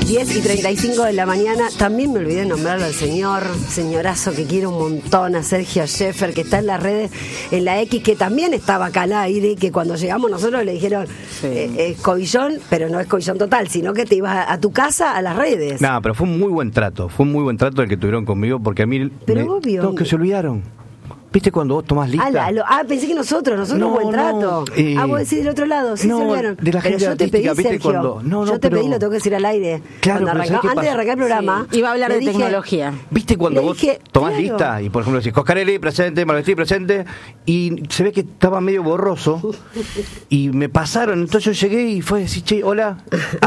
10:35 de la mañana. También me olvidé de nombrar al señorazo que quiero un montón, a Sergio Sheffer, que está en las redes, en la X, que también estaba acá al aire, que cuando llegamos nosotros le dijeron, escobillón, pero no escobillón total, sino que te ibas a tu casa, a las redes. No, pero fue un muy buen trato el que tuvieron conmigo, porque a mí obvio. todos que se olvidaron. ¿Viste cuando vos tomás lista? Pensé que nosotros buen trato. Vos decís del otro lado, sí se olvidaron. De la gente pero yo te pedí, ¿viste? Sergio, yo te pedí, lo tengo que decir al aire. Claro, antes de arrancar el programa, iba a hablar de tecnología. ¿Viste cuando vos tomás lista y por ejemplo decís Coscarelli presente, Malvestí presente, y se ve que estaba medio borroso y me pasaron, entonces yo llegué y fue decir, che, hola,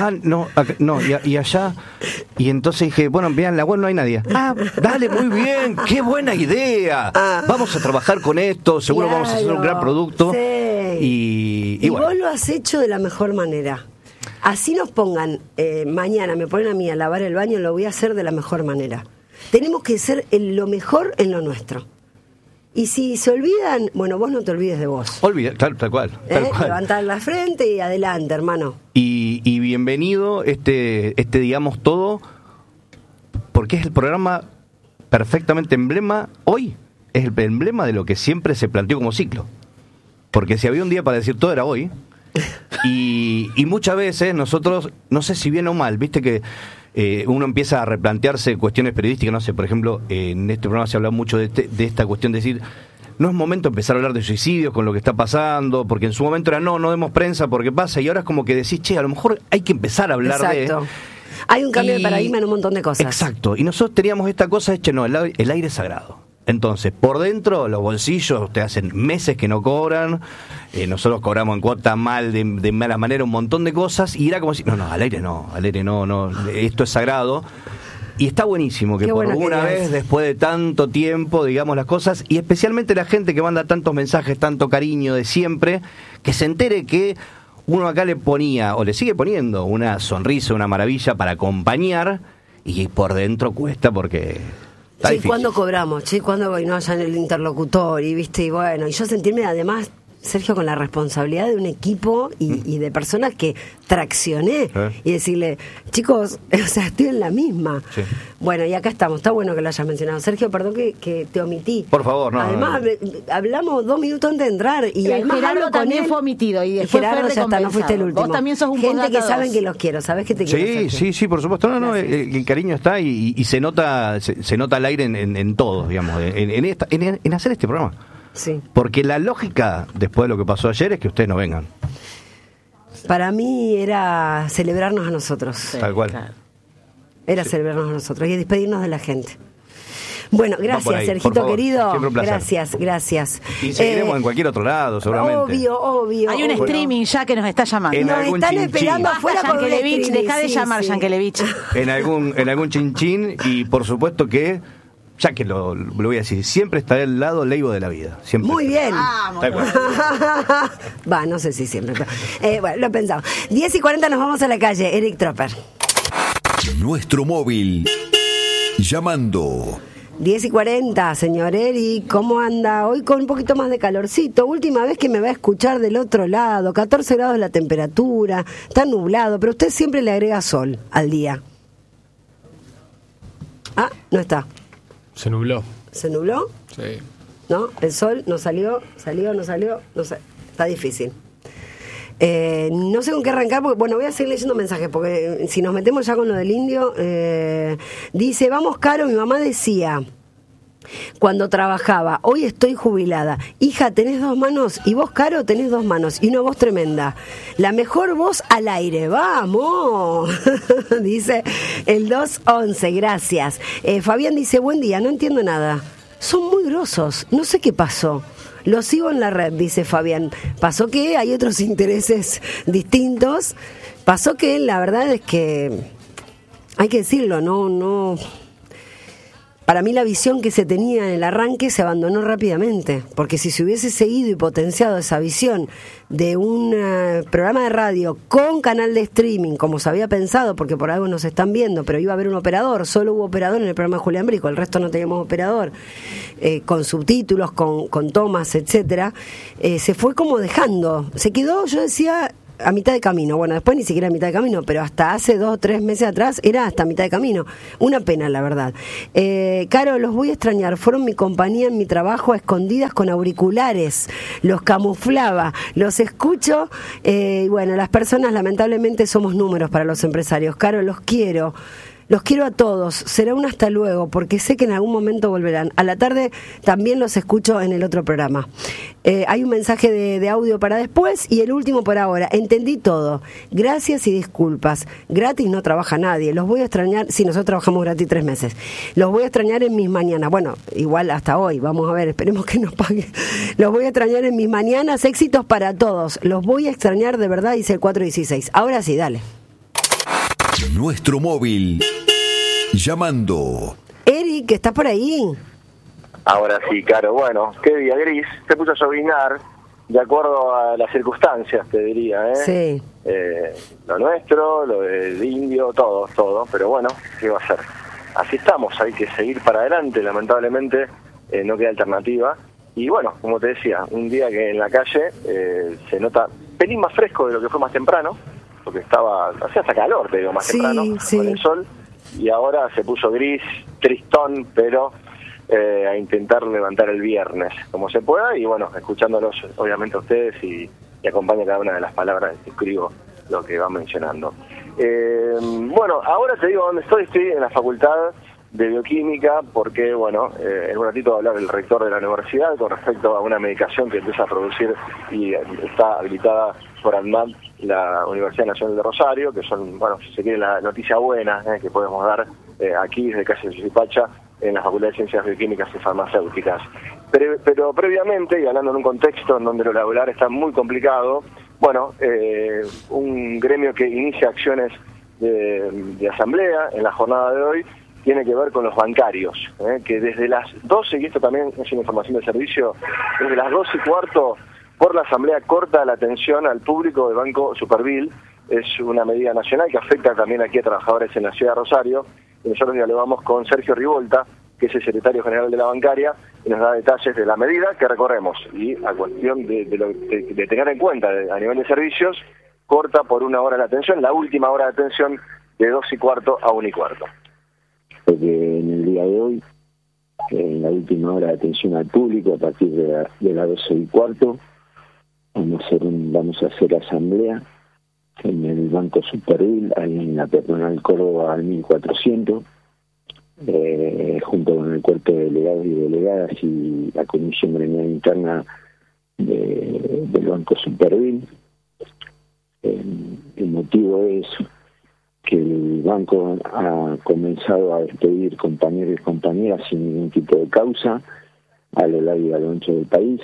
y allá, y entonces dije, bueno, vean, la web no hay nadie. Dale, muy bien, qué buena idea, vamos a trabajar con esto, seguro vamos a hacer un gran producto. Sí. Y bueno, vos lo has hecho de la mejor manera. Así nos pongan, mañana me ponen a mí a lavar el baño, lo voy a hacer de la mejor manera. Tenemos que ser lo mejor en lo nuestro. Y si se olvidan, bueno, vos no te olvides de vos. Claro, tal cual. Levantar la frente y adelante, hermano. Y bienvenido digamos todo, porque es el programa perfectamente emblema hoy. Es el emblema de lo que siempre se planteó como ciclo. Porque si había un día para decir todo era hoy. Y muchas veces nosotros, no sé si bien o mal, viste que uno empieza a replantearse cuestiones periodísticas, no sé, por ejemplo, en este programa se habla mucho de esta cuestión de decir, no es momento de empezar a hablar de suicidios con lo que está pasando, porque en su momento era no demos prensa porque pasa, y ahora es como que decís, che, a lo mejor hay que empezar a hablar de... Hay un cambio de paradigma en un montón de cosas. Exacto, y nosotros teníamos esta cosa hecha, el aire es sagrado. Entonces, por dentro, los bolsillos te hacen meses que no cobran, nosotros cobramos en cuota mal, de mala manera, un montón de cosas, y era como si, al aire no, esto es sagrado. Y está buenísimo que por una vez, después de tanto tiempo, digamos las cosas, y especialmente la gente que manda tantos mensajes, tanto cariño de siempre, que se entere que uno acá le ponía, o le sigue poniendo, una sonrisa, una maravilla para acompañar, y por dentro cuesta porque... Sí, ¿cuándo cobramos? Sí, ¿cuándo voy? No, allá en el interlocutor, y viste, y bueno, y yo sentirme además, Sergio, con la responsabilidad de un equipo y de personas que traccioné y decirle, chicos, o sea, estoy en la misma. Sí. Bueno, y acá estamos, está bueno que lo hayas mencionado. Sergio, perdón que te omití. Por favor, no. Además, hablamos 2 minutos antes de entrar y además Gerardo también fue omitido y después Gerardo ya está, no fuiste el último. Vos también sos un gente que saben que los quiero, ¿sabes que te quiero? Sí, por supuesto. El cariño está y se nota al aire en todo, digamos, en hacer este programa. Sí. Porque la lógica, después de lo que pasó ayer, es que ustedes no vengan. Para mí era celebrarnos a nosotros. Sí, tal cual. Claro. Era celebrarnos a nosotros y despedirnos de la gente. Bueno, gracias, Sergito querido. Siempre un placer. Gracias. Y seguiremos en cualquier otro lado, seguramente. Obvio. Hay un streaming ya que nos está llamando. Nos están esperando afuera con Yankelevich, deja de llamar, Yankelevich. En algún chinchín, y por supuesto que, ya que lo voy a decir, siempre estaré al lado leivo de la vida. Siempre. Muy bien. Va, no sé si siempre. Bueno, lo pensamos. 10:40 nos vamos a la calle. Eric Tropper. Nuestro móvil. Llamando. 10:40, señor Eric, ¿cómo anda? Hoy con un poquito más de calorcito, última vez que me va a escuchar del otro lado, 14 grados la temperatura, está nublado, pero usted siempre le agrega sol al día. No está. Se nubló. ¿Se nubló? Sí. ¿No? El sol no salió, no sé, está difícil. No sé con qué arrancar, porque bueno, voy a seguir leyendo mensajes, porque si nos metemos ya con lo del indio, dice, vamos Caro, mi mamá decía, cuando trabajaba, hoy estoy jubilada, hija, tenés 2 manos, y vos, Caro, tenés 2 manos, y una voz tremenda, la mejor voz al aire, vamos, dice el 211, gracias. Fabián dice, buen día, no entiendo nada, son muy grosos, no sé qué pasó. Lo sigo en la red, dice Fabián. Pasó que hay otros intereses distintos. Pasó que la verdad es que hay que decirlo, no. Para mí la visión que se tenía en el arranque se abandonó rápidamente, porque si se hubiese seguido y potenciado esa visión de un programa de radio con canal de streaming, como se había pensado, porque por algo nos están viendo, pero iba a haber un operador, solo hubo operador en el programa de Julián Brico, el resto no teníamos operador, con subtítulos, con tomas, etcétera, se fue como dejando, se quedó, yo decía, a mitad de camino. Bueno, después ni siquiera a mitad de camino, pero hasta hace 2 o 3 meses atrás era hasta mitad de camino. Una pena, la verdad. Caro, los voy a extrañar. Fueron mi compañía en mi trabajo a escondidas con auriculares. Los camuflaba. Los escucho. Y bueno, las personas lamentablemente somos números para los empresarios. Caro, los quiero. Los quiero a todos. Será un hasta luego, porque sé que en algún momento volverán. A la tarde también los escucho en el otro programa. Hay un mensaje de audio para después y el último por ahora. Entendí todo. Gracias y disculpas. Gratis no trabaja nadie. Los voy a extrañar. Sí, nosotros trabajamos gratis 3 meses. Los voy a extrañar en mis mañanas. Bueno, igual hasta hoy. Vamos a ver, esperemos que nos pague. Los voy a extrañar en mis mañanas. Éxitos para todos. Los voy a extrañar de verdad, dice el 416. Ahora sí, dale. Nuestro móvil. Llamando. Eric, ¿estás por ahí? Ahora sí, Caro. Bueno, qué día gris. Se puso a lloviznar, de acuerdo a las circunstancias, te diría, ¿eh? Sí. Lo nuestro, lo del indio, todo. Pero bueno, ¿qué va a ser? Así estamos, hay que seguir para adelante. Lamentablemente no queda alternativa. Y bueno, como te decía, un día que en la calle se nota pelín más fresco de lo que fue más temprano, porque hacía hasta calor, te digo, más temprano, con el sol. Y ahora se puso gris, tristón, pero a intentar levantar el viernes como se pueda. Y bueno, escuchándolos obviamente a ustedes y acompaña cada una de las palabras que escribo lo que van mencionando. Bueno, ahora te digo dónde estoy en la Facultad de Bioquímica, porque bueno, en un ratito va a hablar el rector de la universidad con respecto a una medicación que empieza a producir y está habilitada por ANMAT, la Universidad Nacional de Rosario, que son, bueno, si se quiere, la noticia buena que podemos dar aquí desde Calle Suipacha en la Facultad de Ciencias Bioquímicas y Farmacéuticas. Pero previamente, y hablando en un contexto en donde lo laboral está muy complicado, bueno, un gremio que inicia acciones de asamblea en la jornada de hoy tiene que ver con los bancarios, que desde las 12, y esto también es una información de servicio, desde las 12:15 por la asamblea corta la atención al público del Banco Superville. Es una medida nacional que afecta también aquí a trabajadores en la ciudad de Rosario. Y nosotros dialogamos con Sergio Rivolta, que es el secretario general de la bancaria, y nos da detalles de la medida que recorremos. Y a cuestión de tener en cuenta a nivel de servicios, corta por 1 hora la atención, la última hora de atención de 2:15 a 1:15. Porque en el día de hoy, en la última hora de atención al público, a partir de las 12:15, vamos a hacer asamblea en el Banco Superville, ahí en la Peatonal Córdoba al 1400, junto con el cuerpo de delegados y delegadas y la comisión gremial interna del Banco Superville. El motivo es que el banco ha comenzado a despedir compañeros y compañeras sin ningún tipo de causa a lo largo y a lo ancho del país.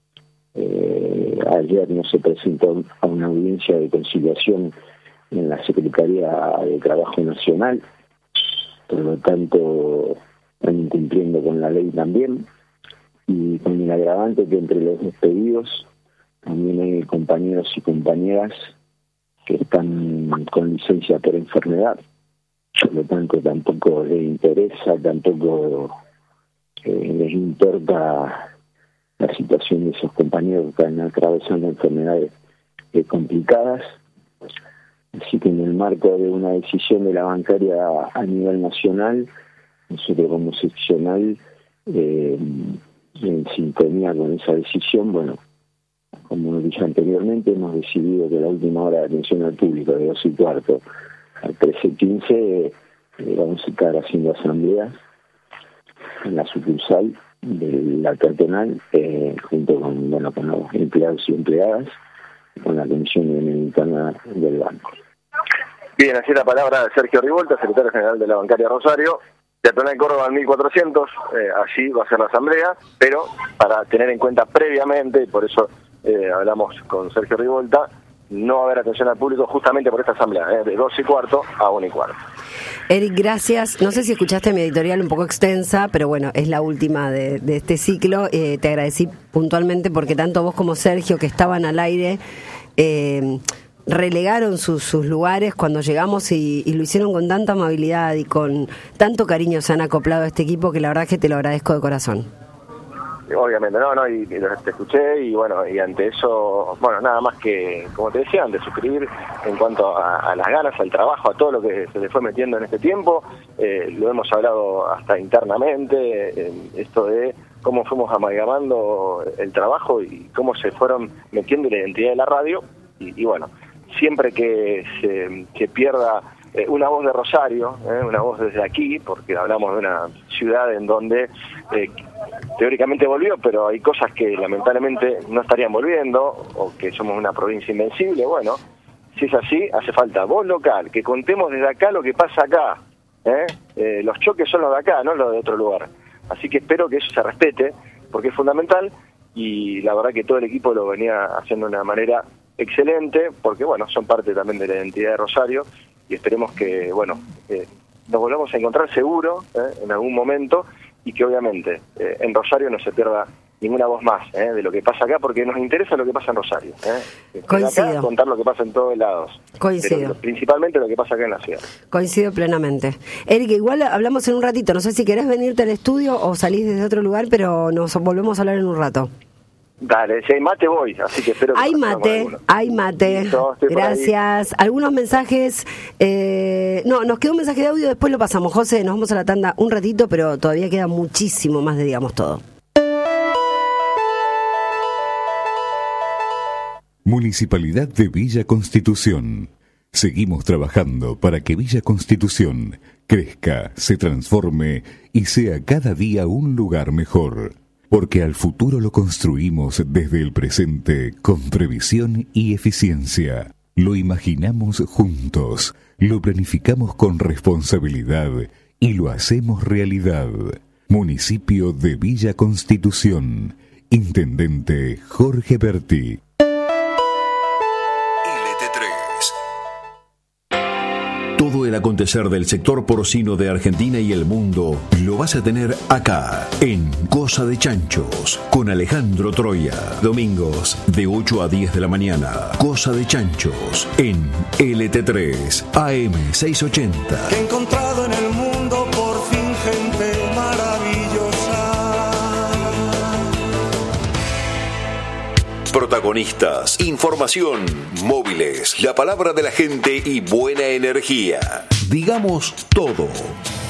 Ayer no se presentó a una audiencia de conciliación en la Secretaría de Trabajo Nacional, por lo tanto están incumpliendo con la ley también, y con el agravante que entre los despedidos también hay compañeros y compañeras que están con licencia por enfermedad. Por lo tanto tampoco les interesa, tampoco les importa la situación de esos compañeros que están atravesando enfermedades complicadas. Así que en el marco de una decisión de la bancaria a nivel nacional, nosotros como seccional, en sintonía con esa decisión, bueno, como dije anteriormente, hemos decidido que la última hora de atención al público, de 2:15 a 13:15, vamos a estar haciendo asamblea en la sucursal de la Peatonal, junto con los empleados y empleadas, con la comisión interna del banco. Bien, así la palabra de Sergio Rivolta, secretario general de la Bancaria Rosario. Peatonal Córdoba al 1400, allí va a ser la asamblea, pero para tener en cuenta previamente, y por eso hablamos con Sergio Rivolta, no va a haber atención al público justamente por esta asamblea, de 2:15 a 1:15. Eric, gracias. No sé si escuchaste mi editorial un poco extensa, pero bueno, es la última de este ciclo. Te agradecí puntualmente porque tanto vos como Sergio, que estaban al aire, relegaron sus lugares cuando llegamos y lo hicieron con tanta amabilidad y con tanto cariño. Se han acoplado a este equipo que la verdad es que te lo agradezco de corazón. obviamente, y te escuché y bueno, y ante eso, bueno, nada más que, como te decía antes, suscribir en cuanto a las ganas, al trabajo, a todo lo que se le fue metiendo en este tiempo. Lo hemos hablado hasta internamente, esto de cómo fuimos amalgamando el trabajo y cómo se fueron metiendo la identidad de la radio, y bueno, siempre que se pierda una voz de Rosario, una voz desde aquí, porque hablamos de una ciudad en donde teóricamente volvió, pero hay cosas que lamentablemente no estarían volviendo, o que somos una provincia invencible. Bueno, si es así, hace falta voz local, que contemos desde acá lo que pasa acá. Los choques son los de acá, no los de otro lugar. Así que espero que eso se respete, porque es fundamental, y la verdad que todo el equipo lo venía haciendo de una manera excelente, porque bueno, son parte también de la identidad de Rosario, y esperemos que, bueno, nos volvamos a encontrar seguro en algún momento, y que obviamente en Rosario no se pierda ninguna voz más de lo que pasa acá, porque nos interesa lo que pasa en Rosario. Coincido. Acá, contar lo que pasa en todos lados. Coincido. Pero principalmente lo que pasa acá en la ciudad. Coincido plenamente. Erika, igual hablamos en un ratito, no sé si querés venirte al estudio o salís desde otro lugar, pero nos volvemos a hablar en un rato. Dale, si hay mate voy, así que espero que... Hay mate. Listo, gracias. Algunos mensajes, nos quedó un mensaje de audio, después lo pasamos. José, nos vamos a la tanda un ratito, pero todavía queda muchísimo más de Digamos Todo. Municipalidad de Villa Constitución. Seguimos trabajando para que Villa Constitución crezca, se transforme y sea cada día un lugar mejor. Porque al futuro lo construimos desde el presente con previsión y eficiencia. Lo imaginamos juntos, lo planificamos con responsabilidad y lo hacemos realidad. Municipio de Villa Constitución. Intendente Jorge Berti. Todo el acontecer del sector porcino de Argentina y el mundo lo vas a tener acá, en Cosa de Chanchos, con Alejandro Troya. Domingos, de 8 a 10 de la mañana. Cosa de Chanchos, en LT3, AM 680. He encontrado en el mundo por fin gente maravillosa. Protagonistas, información, móviles, la palabra de la gente y buena energía. Digamos todo.